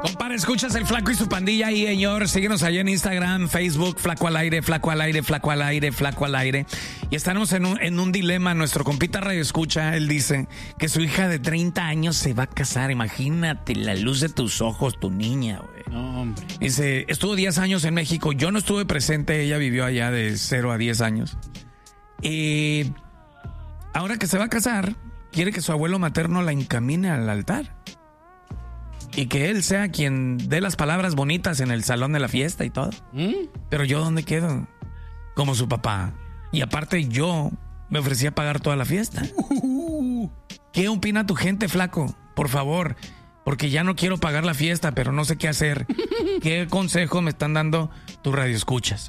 Compadre, escuchas el Flaco y su pandilla ahí, señor. Síguenos allá en Instagram, Facebook, Flaco al aire, Flaco al aire, Flaco al aire, Flaco al aire. Y estamos en un dilema. Nuestro compita Radio Escucha, él dice que su hija de 30 años se va a casar. Imagínate la luz de tus ojos, tu niña, güey. No, hombre. Dice, estuvo 10 años en México. Yo no estuve presente, ella vivió allá de 0 a 10 años. Y ahora que se va a casar, quiere que su abuelo materno la encamine al altar. Y que él sea quien dé las palabras bonitas en el salón de la fiesta y todo. Pero yo, ¿dónde quedo? Como su papá. Y aparte yo me ofrecí a pagar toda la fiesta. ¿Qué opina tu gente, Flaco? Por favor, porque ya no quiero pagar la fiesta, pero no sé qué hacer. ¿Qué consejo me están dando tus radioescuchas?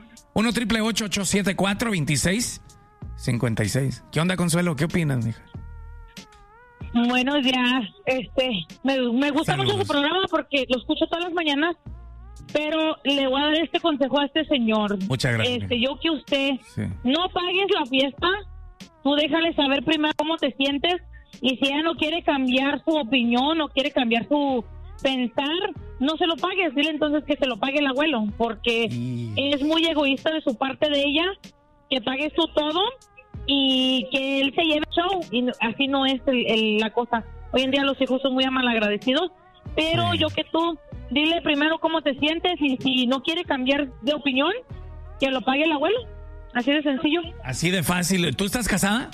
1-888-874-2656. ¿Qué onda, Consuelo? ¿Qué opinas, mija? Buenos días. Me gusta mucho su programa porque lo escucho todas las mañanas, pero le voy a dar este consejo a este señor. Muchas gracias. Yo que usted no pagues la fiesta, tú déjale saber primero cómo te sientes, y si ella no quiere cambiar su opinión, no quiere cambiar su pensar, no se lo pagues. Dile entonces que se lo pague el abuelo, porque es muy egoísta de su parte de ella, que pagues tú todo y que él se lleve el show, y así no es la cosa. Hoy en día los hijos son muy malagradecidos, pero yo que tú, dile primero cómo te sientes, y si no quiere cambiar de opinión, que lo pague el abuelo. Así de sencillo. Así de fácil. ¿Tú estás casada?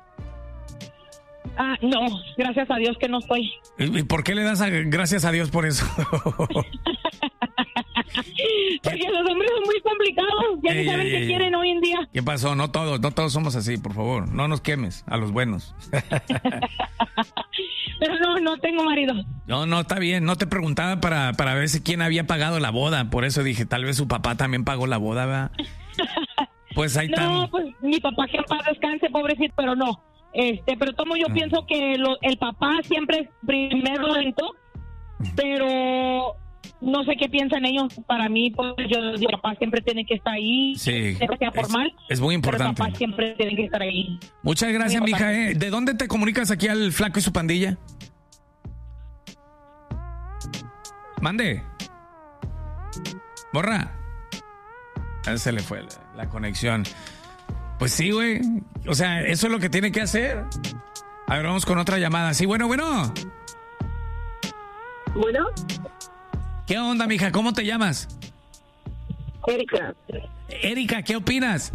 No, gracias a Dios que no estoy. ¿Y por qué le das gracias a Dios por eso? Porque los hombres son muy complicados, ya no saben qué quieren hoy en día. ¿Qué pasó? No todos somos así, por favor. No nos quemes a los buenos. Pero no tengo marido. No, está bien. No te preguntaba para ver si quién había pagado la boda. Por eso dije, tal vez su papá también pagó la boda, ¿verdad? Pues ahí está. No, pues mi papá que en paz descanse, pobrecito, pero no. Pero yo pienso que el papá siempre es primero lento, pero no sé qué piensan ellos. Para mí, pues el papá siempre tiene que estar ahí, siempre sea formal. Es muy importante. Pero el papá siempre tiene que estar ahí. Muchas gracias, mija. ¿De dónde te comunicas aquí al Flaco y su pandilla? Mande. Borra. Se le fue la conexión. Pues sí, güey. O sea, eso es lo que tiene que hacer. A ver, vamos con otra llamada. Sí, bueno. ¿Bueno? ¿Qué onda, mija? ¿Cómo te llamas? Erika, ¿qué opinas?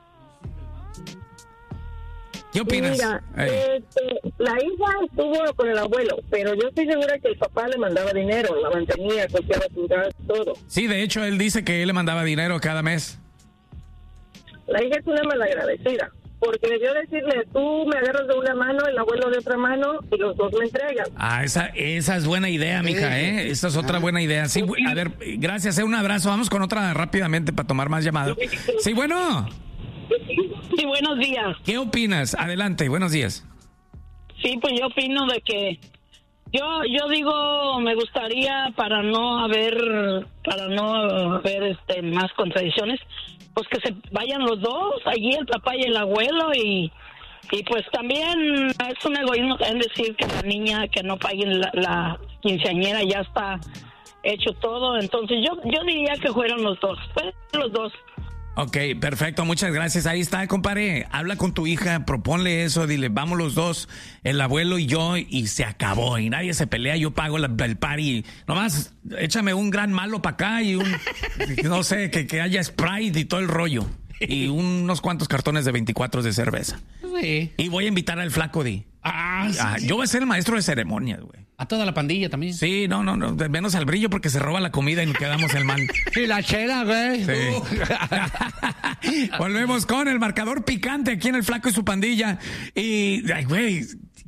¿Qué opinas? Mira, la hija estuvo con el abuelo, pero yo estoy segura que el papá le mandaba dinero, la mantenía, costeaba su gas, todo. Sí, de hecho, él dice que él le mandaba dinero cada mes. La hija es una malagradecida, porque debió decirle, tú me agarras de una mano, el abuelo de otra mano, y los dos me entregan. Esa es buena idea, mija, ¿eh? Esa es otra buena idea. Sí, a ver, gracias, un abrazo. Vamos con otra rápidamente para tomar más llamadas. Sí, bueno. Sí, buenos días. ¿Qué opinas? Adelante, buenos días. Sí, pues yo opino de que yo digo, me gustaría para no haber más contradicciones, pues que se vayan los dos, allí el papá y el abuelo, y pues también es un egoísmo también decir que la niña que no paguen la quinceañera, ya está hecho todo. Entonces yo diría que fueron los dos. Ok, perfecto, muchas gracias. Ahí está, compadre. Habla con tu hija, proponle eso, dile, vamos los dos, el abuelo y yo, y se acabó. Y nadie se pelea, yo pago el party. Nomás échame un gran malo para acá y no sé, que haya Sprite y todo el rollo. Y unos cuantos cartones de 24 de cerveza. Sí. Y voy a invitar al Flaco Di. Sí. Yo voy a ser el maestro de ceremonias, güey. A toda la pandilla también. Sí, no, menos al Brillo porque se roba la comida y nos quedamos el mal. Y la chela, güey. Sí. Volvemos con el marcador picante aquí en el Flaco y su pandilla. Y, ay, güey,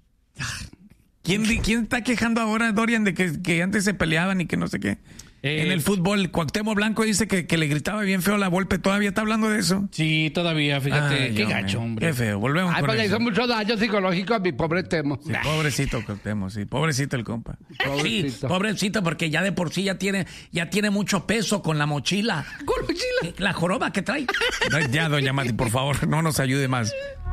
¿quién está quejando ahora, Dorian, de que antes se peleaban y que no sé qué? En el fútbol, Cuauhtémoc Blanco dice que le gritaba bien feo la Volpe. ¿Todavía está hablando de eso? Sí, todavía, fíjate. Qué gacho, hombre. Qué feo, volvemos con pues le eso. hizo mucho daño psicológico a mi pobre Temo. Sí, pobrecito Cuauhtémoc, sí, pobrecito el compa. Pobrecito. Sí, pobrecito, porque ya de por sí ya tiene mucho peso con la mochila. ¿Con mochila? La joroba que trae. Ya, doña Mati, por favor, no nos ayude más.